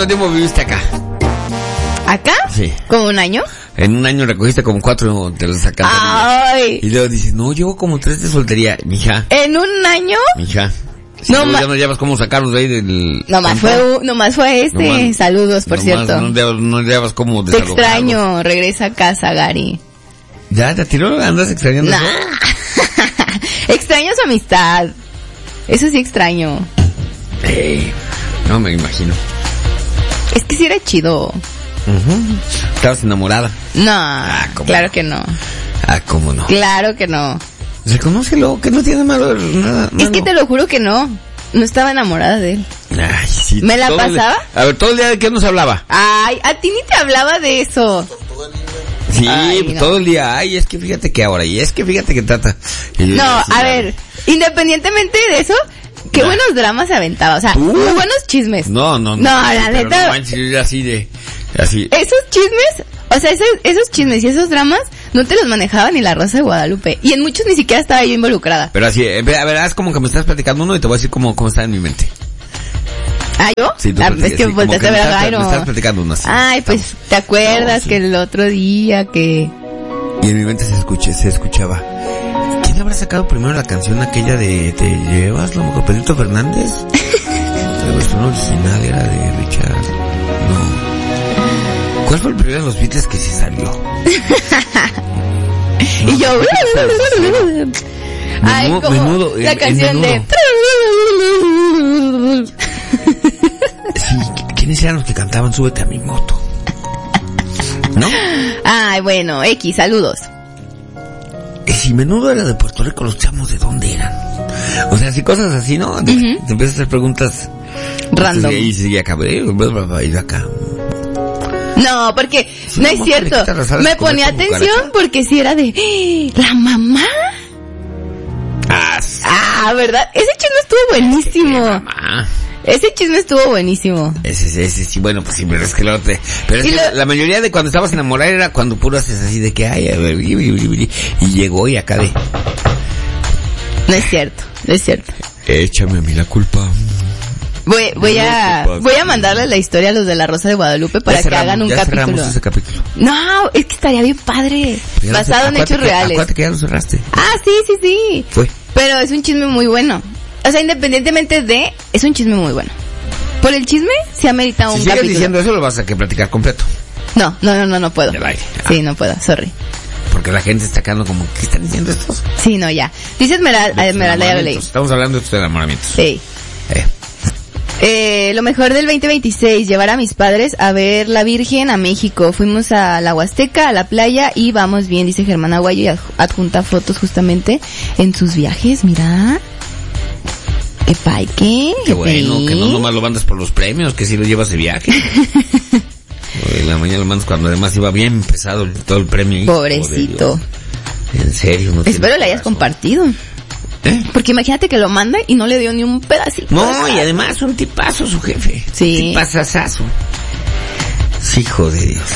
¿Cuánto tiempo viviste acá? ¿Acá? Sí. ¿Como un año? En un año recogiste como 4 de las alcantarillas. Ay. Y luego dices, no, llevo como 3 de soltería. Mija. ¿En un año? Mija. Si No, ya no llevas cómo sacarlos de ahí del... Nomás fue este. Nomás- Saludos, por cierto. No llevas cómo Te desalojarlos. extraño. Regresa a casa, Gary. ¿Ya te tiró? ¿Andas extrañando Nah. eso? Extraño su amistad. Eso sí extraño. No me imagino. Es que sí era chido. Estabas enamorada. No, ¿cómo claro no? que no. ¿Cómo no? Claro que no. Reconócelo, que no tiene malo nada. Es que te lo juro que no. No estaba enamorada de él. Ay, sí. ¿Me la todo el- pasaba? A ver, todo el día de qué nos hablaba. Ay, a ti ni te hablaba de eso. Sí, Ay, pues, no. todo el día. Ay, es que fíjate que ahora, y es que fíjate que trata. Y yo, No, sí, a ya. ver, independientemente de eso, qué Nah. buenos dramas se aventaba. O sea, muy buenos chismes. No, No, la pero neta. No manches, yo ya así de... Así. Esos chismes, o sea, esos chismes y esos dramas no te los manejaba ni la Rosa de Guadalupe. Y en muchos ni siquiera estaba yo involucrada. Pero así, a ver, haz como que me estás platicando uno y te voy a decir cómo está en mi mente. ¿Ah, yo? Sí, tú Es platicas, que sí, como volteaste a me ver a estás- Gairo. me estás platicando uno así. Ay, pues, ¿te acuerdas No, sí. que el otro día que... Y en mi mente se escuchaba. ¿Quién habrá sacado primero la canción aquella de Te llevas lo mejor? ¿Pedrito Fernández? La versión original era de Richard. No. ¿Cuál fue el primero de los Beatles que sí salió? Y yo... Ay, Menudo- como menudo, la el canción de... Sí, ¿quiénes eran los que cantaban Súbete a mi moto? ¿No? Ay, bueno, X, saludos. Si Menudo era de Puerto Rico, los chamos ¿de dónde eran? O sea, si cosas así, ¿no? Te empiezas a hacer preguntas Random. Y sigue acá, y acá. No, porque Sí, no es ¿cómo cierto. le quitas las alas Me con ponía esta atención cucaracha? porque si era de... ¡La mamá! Ah, ¿verdad? Ese chisme estuvo buenísimo. Mamá. Ese chisme estuvo buenísimo. Ese, sí, bueno, pues sí, pero es que pero es Y que lo- la mayoría de cuando estabas enamorada era cuando puro haces así de que, ay, a ver, y llegó y acá de, No es cierto, no es cierto. échame a mí la culpa. Voy a mandarle la historia a los de la Rosa de Guadalupe para que hagan un ya cerramos capítulo. ese capítulo. No, es que estaría bien padre. Ya lo Basado en acuérdate hechos que- reales. Acuérdate que ya lo cerraste. Ah, sí. Fue. Pero es un chisme muy bueno. O sea, independientemente de... Es un chisme muy bueno. Por el chisme se ha meritado Si un sigues capítulo. diciendo eso, lo vas a que platicar completo. No puedo. Del aire. Sí, no puedo, sorry. Porque la gente está quedando como, ¿qué están diciendo estos? Sí, no, ya. Dice Esmeralda, ya lo leí. Enamoramientos. Estamos hablando de tus enamoramientos. Sí. Lo mejor del 2026, llevar a mis padres a ver la Virgen a México. Fuimos a la Huasteca, a la playa y vamos bien, dice Germán Aguayo y adjunta fotos justamente en sus viajes, mira. ¿Qué paique? Qué bueno, que no nomás lo mandas por los premios, que si lo llevas de viaje. En la mañana lo mandas cuando además iba bien pesado todo el premio. Hijo de Pobrecito. Dios. En serio, no Espero tienes le hayas corazón. compartido. Porque imagínate que lo manda y no le dio ni un pedacito. No, y además un tipazo su jefe. Sí. Tipazazazo. Sí, hijo de Dios.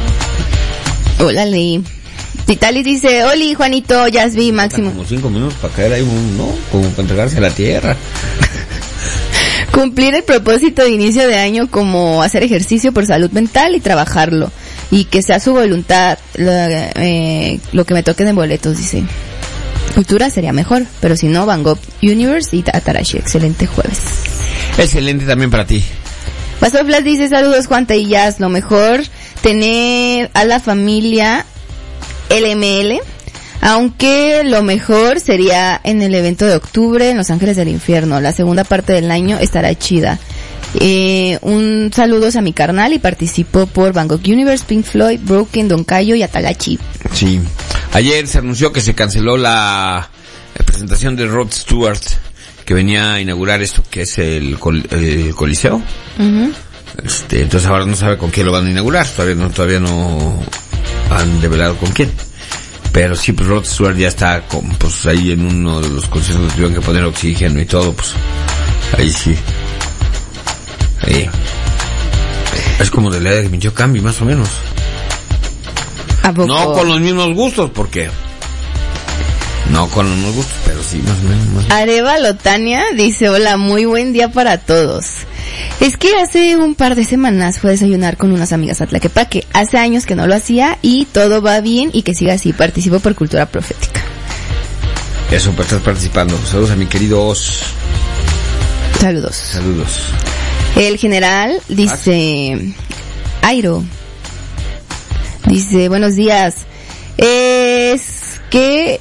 Órale. Titali dice, Oli, Juanito, Yasvi, Máximo. Como 5 minutos para caer ahí, ¿no? Como para entregarse a la tierra. Cumplir el propósito de inicio de año como hacer ejercicio por salud mental y trabajarlo. Y que sea su voluntad lo que me toquen de boletos, dice. Cultura sería mejor, pero si no, Van Gogh Universe y Atarashi. Excelente jueves. Excelente también para ti. Pastor Flash dice, saludos Juan y Jazz, lo mejor tener a la familia LML, aunque lo mejor sería en el evento de octubre en Los Ángeles del Infierno. La segunda parte del año estará chida. Un saludos a mi carnal y participo por Van Gogh Universe, Pink Floyd, Broken, Don Cayo y Atalachi. Sí. Ayer se anunció que se canceló la presentación de Rod Stewart, que venía a inaugurar esto que es el Coliseo. Uh-huh. Entonces ahora no sabe con quién lo van a inaugurar, todavía no han develado con quién. Pero sí, pues Rod Stewart ya está pues ahí en uno de los conciertos donde tuvieron que poner oxígeno y todo, pues ahí sí. Ahí. Es como de la edad de Mincho Cambi, más o menos. ¿A poco? No con los mismos gustos, porque No con unos gustos, pero sí, más o menos. Arevalo Tania dice, hola, muy buen día para todos. Es que hace un par de semanas fue a desayunar con unas amigas a Tlaquepaque. Hace años que no lo hacía y todo va bien y que siga así. Participo por Cultura Profética. Eso, pues estás participando. Saludos a mi querido Os. Saludos. Saludos. El general dice, Airo, dice, buenos días. Es que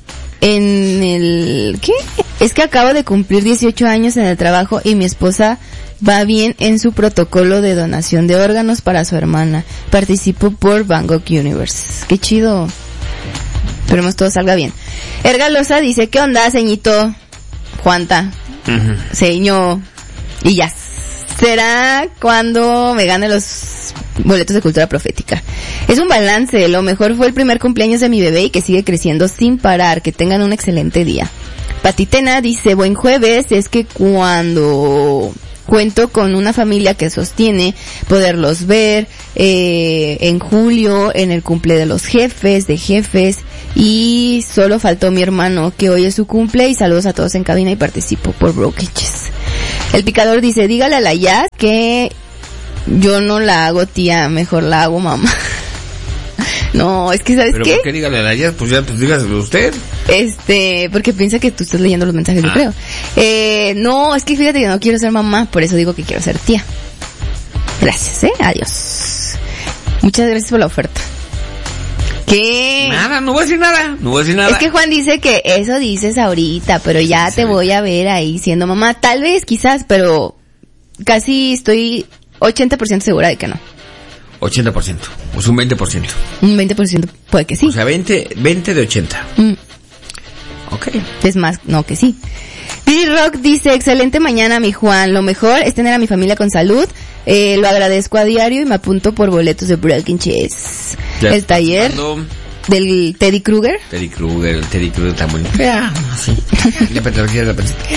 Es que acabo de cumplir 18 años en el trabajo y mi esposa va bien en su protocolo de donación de órganos para su hermana. Participo por Bangkok Universe. Qué chido. Esperemos todo salga bien. Ergalosa dice, ¿qué onda, ceñito? Juanta. Ceño. Y ya. Será cuando me gane los boletos de Cultura Profética. Es un balance. Lo mejor fue el primer cumpleaños de mi bebé y que sigue creciendo sin parar. Que tengan un excelente día. Patitena dice, buen jueves. Es que cuando cuento con una familia que sostiene poderlos ver en julio, en el cumple de los jefes, y solo faltó mi hermano, que hoy es su cumple, y saludos a todos en cabina y participo por Brokages. El picador dice, dígale a la Jazz que yo no la hago tía, mejor la hago mamá. No, es que ¿sabes ¿pero qué? ¿Por qué dígale a la Jazz? Pues ya, pues dígaselo usted. Porque piensa que tú estás leyendo los mensajes, yo creo. No, es que fíjate que no quiero ser mamá, por eso digo que quiero ser tía. Gracias, adiós. Muchas gracias por la oferta. ¿Qué? Nada, no voy a decir nada. Es que Juan dice que eso dices ahorita, pero ya sí, te voy a ver ahí siendo mamá. Tal vez, quizás, pero casi estoy 80% segura de que no. 80%, pues un 20%. Un 20% puede que sí. O sea, 20 de 80. Ok. Es más, no que sí. Didi Rock dice, excelente mañana, mi Juan. Lo mejor es tener a mi familia con salud. Lo agradezco a diario y me apunto por boletos de Broken Chess. El taller del Teddy Kruger. El Teddy Kruger está muy... Sí. La petología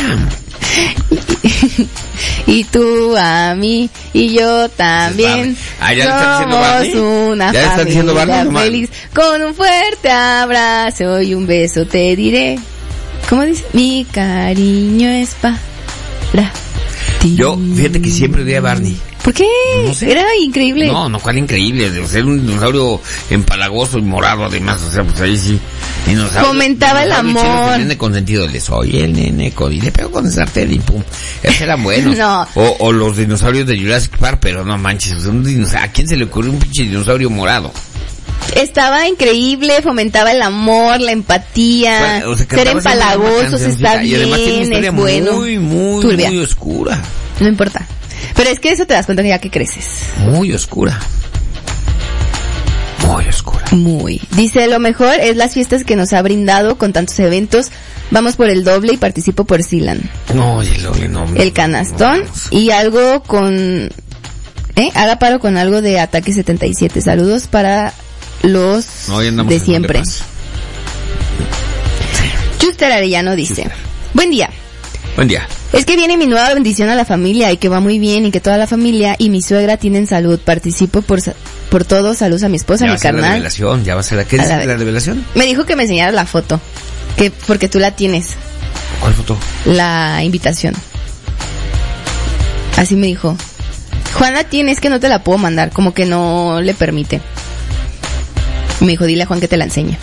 Y tú a mí y yo también. Ya somos una familia feliz. Con un fuerte abrazo y un beso te diré. ¿Cómo dice? Mi cariño es para ti. Yo, fíjate que siempre odié a Barney. ¿Por qué? No sé. Era increíble. No, cuál increíble. De ser un dinosaurio empalagoso y morado además. O sea, pues ahí sí. Fomentaba el amor. El nene consentido. Le soy el nene y le pego con el sartén y pum. Esos eran buenos. No. O los dinosaurios de Jurassic Park, pero no manches. ¿A quién se le ocurrió un pinche dinosaurio morado? Estaba increíble, fomentaba el amor, la empatía, bueno, o sea, ser empalagosos, está bien, es bueno. Muy oscura. No importa. Pero es que eso te das cuenta que ya que creces. Muy oscura. Dice, lo mejor es las fiestas que nos ha brindado con tantos eventos. Vamos por el doble y participo por Silan. No, el doble no. El canastón y algo con... haga paro con algo de Ataque 77. Saludos para los de siempre. Chuster Arellano dice, buen día. Es que viene mi nueva bendición a la familia y que va muy bien y que toda la familia y mi suegra tienen salud. Participo por todo. Saludos a mi esposa, a mi carnal. Ya va a ser la revelación. Me dijo que me enseñara la foto, porque tú la tienes. ¿Cuál foto? La invitación. Así me dijo. Juan la tiene, es que no te la puedo mandar, como que no le permite. Me dijo, dile a Juan que te la enseñe.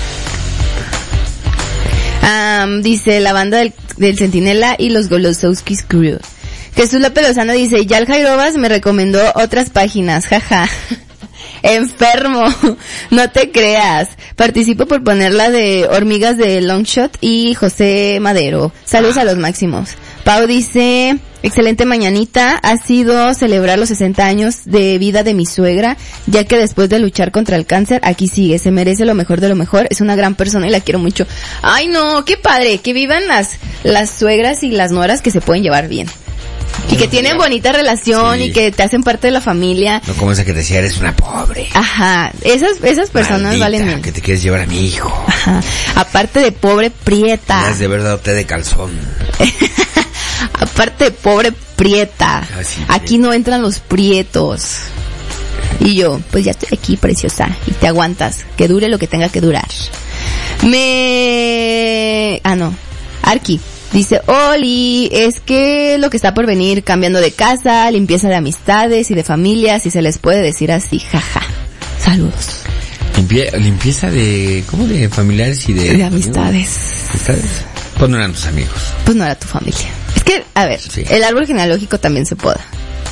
Dice la banda del Centinela y los Golosowskis Crew. Jesús López Lozano dice, ya el Jairobas me recomendó otras páginas, jaja. Enfermo, no te creas. Participo por poner la de Hormigas de Longshot y José Madero. Saludos a los máximos. Pau dice, excelente mañanita, ha sido celebrar los 60 años de vida de mi suegra, ya que después de luchar contra el cáncer, aquí sigue, se merece lo mejor de lo mejor, es una gran persona y la quiero mucho. Ay no, qué padre, que vivan las suegras y las nueras que se pueden llevar bien. Y que tienen bonita relación y que te hacen parte de la familia. No como esa que decía, eres una pobre. Ajá, esas personas maldita, valen bien. Que te quieres llevar a mi hijo. Ajá, aparte de pobre prieta. Es de verdad té de calzón. Aparte de pobre prieta. Aquí no entran los prietos. Y yo, pues ya estoy aquí, preciosa. Y te aguantas. Que dure lo que tenga que durar. Arqui. Dice, Oli, es que lo que está por venir, cambiando de casa, limpieza de amistades y de familias, si se les puede decir así, jaja. Saludos. Limpieza de, ¿cómo? De familiares y de amistades. ¿Amistades? Pues no eran tus amigos. Pues no era tu familia. Es que, a ver, sí. El árbol genealógico también se poda.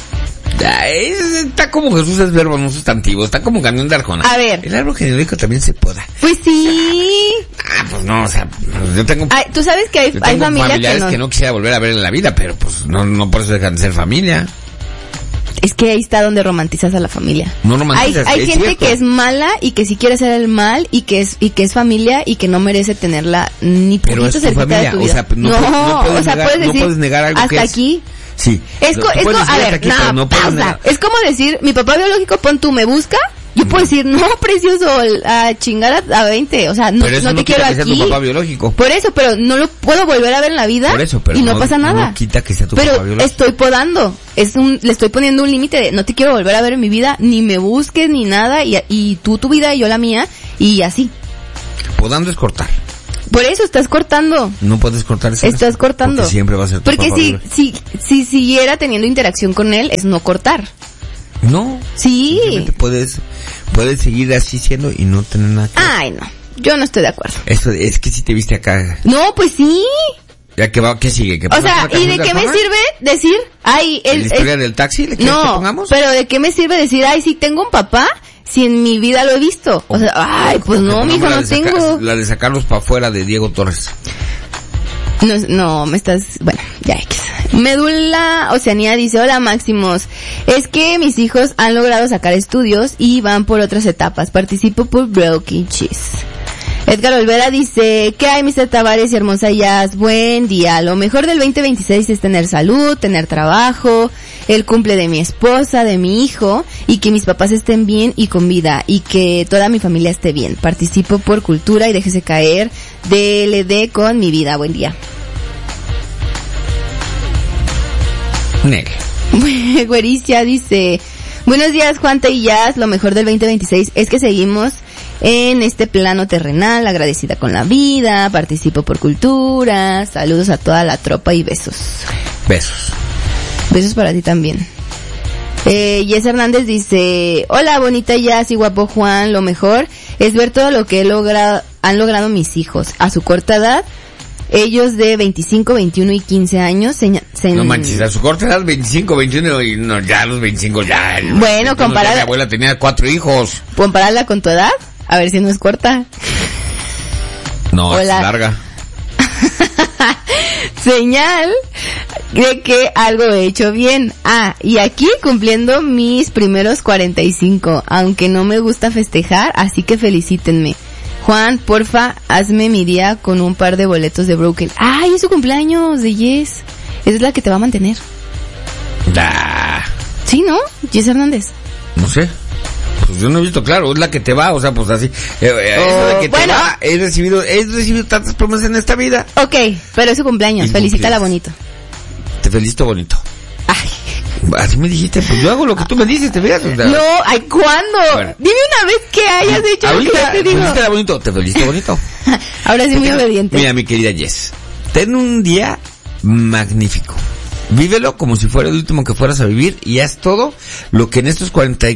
Está como Jesús es verbo, no sustantivo. Está como Camión de Arjona. A ver. El árbol genealógico también se poda. Pues sí. Pues no, o sea, yo tengo... Tú sabes que hay familiares que no quisiera volver a ver en la vida, pero pues no por eso dejan de ser familia. Es que ahí está donde romantizas a la familia. No romantizas, hay gente cierto. que es mala y que sí quiere hacer el mal y que es familia y que no merece tenerla ni poquito cerquita de tu vida. O sea, no puedes negar algo hasta que es. Aquí. Sí. Es como decir, mi papá biológico, pon tú, me busca. Yo puedo decir, no, precioso, a chingar a 20, o sea, no te quiero aquí. Pero tu papá biológico. Por eso, pero no lo puedo volver a ver en la vida. Por eso, pero y no pasa nada. No quita que sea tu papá biológico. Estoy podando. Le estoy poniendo un límite de, no te quiero volver a ver en mi vida, ni me busques, ni nada, y tú tu vida y yo la mía, y así. Podando es cortar. Por eso estás cortando. No puedes cortar eso. Estás cortando. Porque siempre va a ser tu papá biológico. si siguiera teniendo interacción con él, es no cortar. No. Sí. Puedes seguir así siendo y no tener nada que ver. Ay, no. Yo no estoy de acuerdo. Eso es que si te viste acá. No, pues sí. Ya que va, ¿qué sigue? O sea, ¿y de qué me sirve decir, ay, la historia del taxi? ¿Le quieres que pongamos? Pero ¿de qué me sirve decir, ay, sí tengo un papá? Si en mi vida lo he visto. O sea, ay, pues no, mijo, no tengo. La de sacarlos para afuera de Diego Torres. No, me estás... Bueno, ya X. Medula Oceanía dice, hola Máximos, es que mis hijos han logrado sacar estudios y van por otras etapas. Participo por Broken Cheese. Edgar Olvera dice, ¿qué hay, Mr. Tavares y hermosa Jazz? Buen día. Lo mejor del 2026 es tener salud, tener trabajo, el cumple de mi esposa, de mi hijo, y que mis papás estén bien y con vida, y que toda mi familia esté bien. Participo por cultura y déjese caer. DLD con mi vida. Buen día. Güericia dice, buenos días Juanta y Jazz, lo mejor del 2026 es que seguimos en este plano terrenal, agradecida con la vida, participo por cultura, saludos a toda la tropa y besos. Besos para ti también. Jess Hernández dice, hola bonita Jazz y guapo Juan, lo mejor es ver todo lo que han logrado mis hijos a su corta edad. Ellos de 25, 21 y 15 años no manches, a su corta edad 25, 21 y no, ya los 25 ya. Bueno, comparada. Mi abuela tenía 4 hijos. Compararla con tu edad, a ver si no es corta. No, es larga. Señal de que algo he hecho bien. Y aquí cumpliendo mis primeros 45, aunque no me gusta festejar, así que felicítenme. Juan, porfa, hazme mi día con un par de boletos de Broken. ¡Ay, es su cumpleaños de Jess! Esa es la que te va a mantener. ¿Sí, no? Jess Hernández. No sé. Pues yo no he visto claro, es la que te va, o sea, pues así. Eso de que te va, he recibido tantas promesas en esta vida. Ok, pero es su cumpleaños, felicítala bonito. Te felicito bonito. Ay. Así me dijiste, pues yo hago lo que tú me dices, te veas. No, ay, ¿cuándo? Bueno. Dime una vez que hayas hecho ahorita, lo que yo te digo. Felicítala bonito, te felicito bonito. Ahora sí muy obediente. Mira, mi querida Jess, ten un día magnífico. Vívelo como si fuera el último que fueras a vivir y haz todo lo que en estos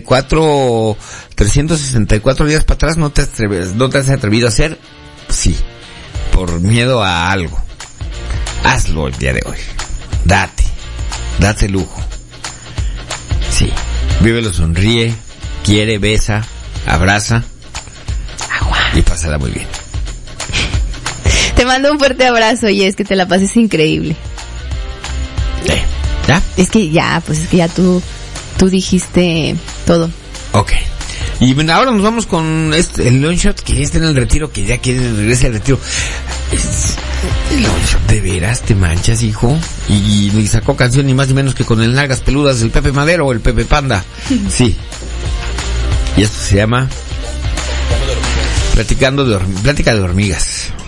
364 días para atrás no te has atrevido a hacer. Sí, por miedo a algo. Hazlo el día de hoy. Date lujo. Sí, vívelo, sonríe, quiere, besa, abraza y pásala muy bien. Te mando un fuerte abrazo y es que te la pases increíble. ¿Ya? Es que ya tú dijiste todo. Ok. Y bueno, ahora nos vamos con el long shot que ya está en el retiro, que ya quiere regresar al retiro. El long shot, ¿de veras te manchas, hijo? Y sacó canción ni más ni menos que con el Nalgas Peludas del Pepe Madero o el Pepe Panda. Sí. Y esto se llama Plática de Hormigas.